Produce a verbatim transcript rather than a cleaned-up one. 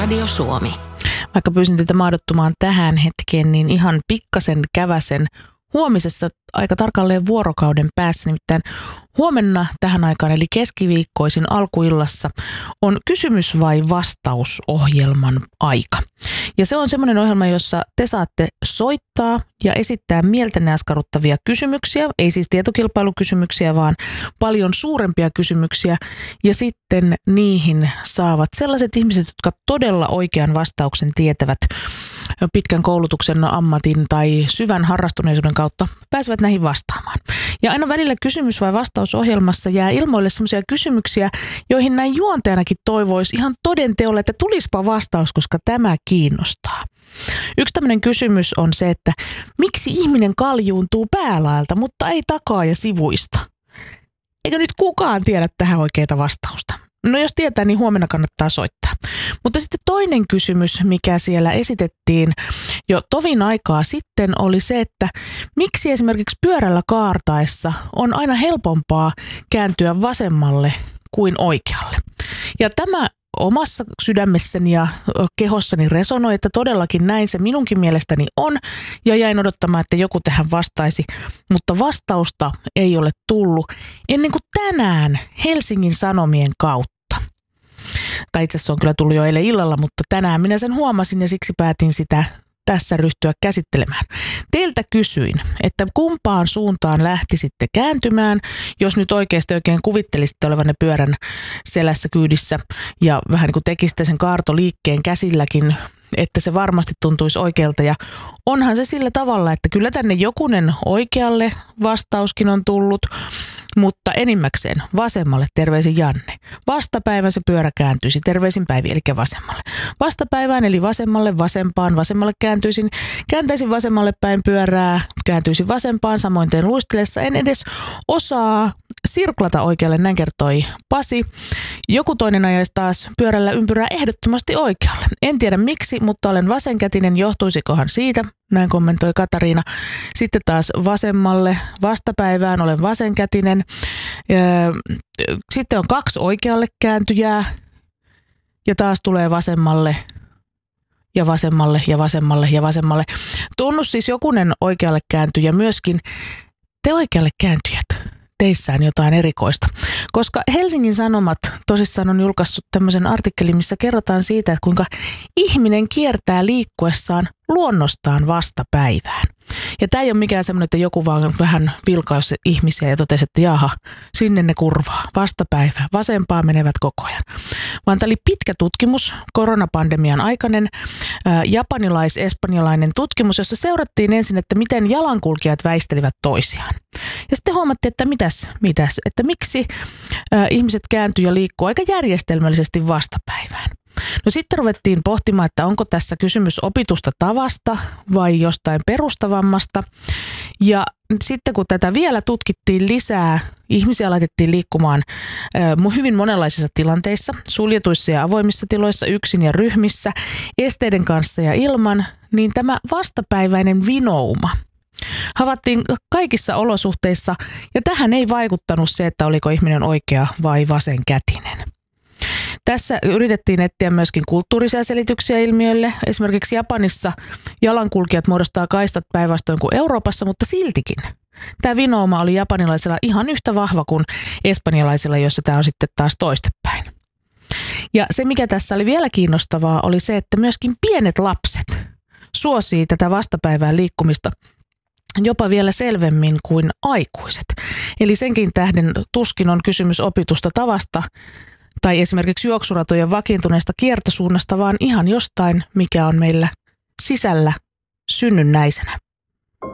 Radio Suomi. Vaikka pyysin teitä maadottumaan tähän hetkeen, niin ihan pikkasen käväsen huomisessa aika tarkalleen vuorokauden päässä. Nimittäin huomenna tähän aikaan, eli keskiviikkoisin alkuillassa, on kysymys vai vastaus -ohjelman aika. Ja se on semmoinen ohjelma, jossa te saatte soittaa ja esittää mieltänne askarruttavia kysymyksiä, ei siis tietokilpailukysymyksiä, vaan paljon suurempia kysymyksiä. Ja sitten niihin saavat sellaiset ihmiset, jotka todella oikean vastauksen tietävät pitkän koulutuksen, ammatin tai syvän harrastuneisuuden kautta, pääsevät näihin vastaamaan. Ja aina välillä kysymys vai vastausohjelmassa jää ilmoille sellaisia kysymyksiä, joihin näin juontajanakin toivoisi ihan todenteolla, että tulispa vastaus, koska tämä kiinnostaa. Yksi tämmöinen kysymys on se, että miksi ihminen kaljuuntuu päälaelta, mutta ei takaa ja sivuista? Eikö nyt kukaan tiedä tähän oikeaa vastausta? No jos tietää, niin huomenna kannattaa soittaa. Mutta sitten toinen kysymys, mikä siellä esitettiin jo tovin aikaa sitten, oli se, että miksi esimerkiksi pyörällä kaartaessa on aina helpompaa kääntyä vasemmalle kuin oikealle. Ja tämä omassa sydämessäni ja kehossani resonoi, että todellakin näin se minunkin mielestäni on, ja jäin odottamaan, että joku tähän vastaisi, mutta vastausta ei ole tullut ennen kuin tänään Helsingin Sanomien kautta. Tai itse asiassa on kyllä tullut jo eilen illalla, mutta tänään minä sen huomasin ja siksi päätin sitä tässä ryhtyä käsittelemään. Teiltä kysyin, että kumpaan suuntaan lähtisitte kääntymään, jos nyt oikeasti oikein kuvittelisitte olevanne pyörän selässä kyydissä ja vähän niin kuin tekisitte sen kaartoliikkeen käsilläkin, että se varmasti tuntuisi oikealta. Ja onhan se sillä tavalla, että kyllä tänne jokunen oikealle vastauskin on tullut, mutta enimmäkseen vasemmalle, terveisin Janne. Vastapäivän se pyörä kääntyisi, terveisin Päivi, eli vasemmalle. Vastapäivään eli vasemmalle, vasempaan, vasemmalle kääntyisin, kääntäisin vasemmalle päin pyörää, kääntyisin vasempaan, samoin teen luistelessa. En edes osaa sirklata oikealle, näin kertoi Pasi. Joku toinen ajaisi taas pyörällä ympyrää ehdottomasti oikealle. En tiedä miksi, mutta olen vasenkätinen, johtuisikohan siitä? Näin kommentoi Katariina. Sitten taas vasemmalle vastapäivään olen vasenkätinen. Sitten on kaksi oikealle kääntyjää ja taas tulee vasemmalle ja vasemmalle ja vasemmalle ja vasemmalle. Tunnus siis jokunen oikealle kääntyjä myöskin. Te oikealle kääntyjät, teissään jotain erikoista. Koska Helsingin Sanomat tosissaan on julkaissut tämmöisen artikkelin, missä kerrotaan siitä, että kuinka ihminen kiertää liikkuessaan luonnostaan vastapäivään. Ja tämä ei ole mikään semmoinen, että joku vaan vähän vilkaisi ihmisiä ja totesi, että jaha, sinne ne kurvaa, vastapäivä, vasempaan menevät koko ajan. Vaan tämä oli pitkä tutkimus, koronapandemian aikainen, ää, japanilais-espanjalainen tutkimus, jossa seurattiin ensin, että miten jalankulkijat väistelivät toisiaan. Ja sitten huomattiin, että mitäs, mitäs että miksi ää, ihmiset kääntyy ja liikkuu aika järjestelmällisesti vastapäivään. No sitten ruvettiin pohtimaan, että onko tässä kysymys opitusta tavasta vai jostain perustavammasta. Ja sitten kun tätä vielä tutkittiin lisää, ihmisiä laitettiin liikkumaan äh, hyvin monenlaisissa tilanteissa, suljetuissa ja avoimissa tiloissa, yksin ja ryhmissä, esteiden kanssa ja ilman, niin tämä vastapäiväinen vinouma havaittiin kaikissa olosuhteissa, ja tähän ei vaikuttanut se, että oliko ihminen oikea vai vasenkätinen. Tässä yritettiin etsiä myöskin kulttuurisia selityksiä ilmiöille. Esimerkiksi Japanissa jalankulkijat muodostaa kaistat päinvastoin kuin Euroopassa, mutta siltikin tämä vinouma oli japanilaisilla ihan yhtä vahva kuin espanjalaisilla, jossa tämä on sitten taas toistepäin. Ja se, mikä tässä oli vielä kiinnostavaa, oli se, että myöskin pienet lapset suosii tätä vastapäivään liikkumista jopa vielä selvemmin kuin aikuiset. Eli senkin tähden tuskin on kysymys opitusta tavasta tai esimerkiksi juoksuratojen vakiintuneesta kiertosuunnasta, vaan ihan jostain, mikä on meillä sisällä synnynnäisenä.